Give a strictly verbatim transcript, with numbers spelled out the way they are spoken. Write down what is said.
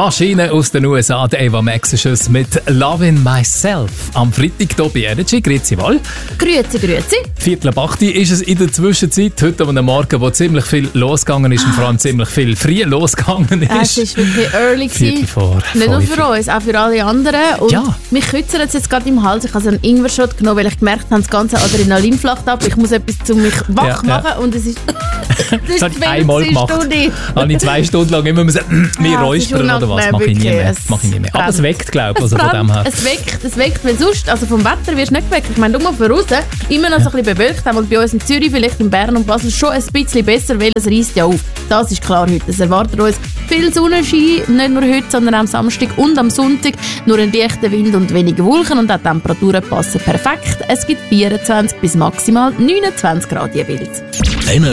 Maschine aus den U S A, der Ava Max ist es mit «Loving Myself». Am Freitag hier bei Energy. Grüezi wohl. Grüezi, grüezi. Viertel ab acht ist es in der Zwischenzeit. Heute an einem Morgen, wo ziemlich viel losgegangen ist und vor allem ziemlich viel früh losgegangen ist. Es ist wirklich early Viertel vor Nicht nur fünf. für uns, auch für alle anderen. Und Ja. mich kützert es jetzt gerade im Hals. Ich habe so einen Ingwer-Shot genommen, weil ich gemerkt habe, das ganze Adrenalin flacht ab. Ich muss etwas, um mich wach Ja, machen. ja. Und es ist... Das habe ich einmal gemacht. Habe ich zwei Stunden lang immer gesagt, mir Ja, es räuspern ist oder was, unangenehm, mache ich nie wirklich. mehr. Es Mach ich nie mehr. Aber es brennt. weckt, glaube ich, Es, also von dem brennt, her. es weckt, es weckt, weil sonst, also vom Wetter wirst du nicht geweckt. Ich meine, schau mal von außen, immer noch so ein bisschen bewölkt, einmal bei uns in Zürich, vielleicht in Bern und Basel schon ein bisschen besser, weil es reisst ja auf. Das ist klar heute. Es erwartet uns viel Sonnenschein, nicht nur heute, sondern auch am Samstag und am Sonntag. Nur ein leichter Wind und wenige Wolken und auch die Temperaturen passen perfekt. Es gibt vierundzwanzig bis maximal neunundzwanzig Grad jeweils.